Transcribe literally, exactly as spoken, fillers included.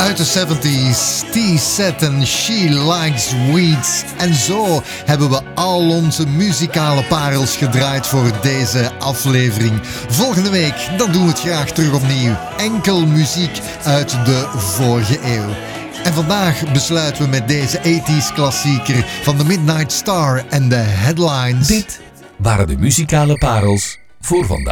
Uit de zeventig, T-Set en She Likes Weeds. En zo hebben we al onze muzikale parels gedraaid voor deze aflevering. Volgende week, dan doen we het graag terug opnieuw. Enkel muziek uit de vorige eeuw. En vandaag besluiten we met deze tachtiger klassieker van The Midnight Star en de Headlines. Dit waren de muzikale parels voor vandaag.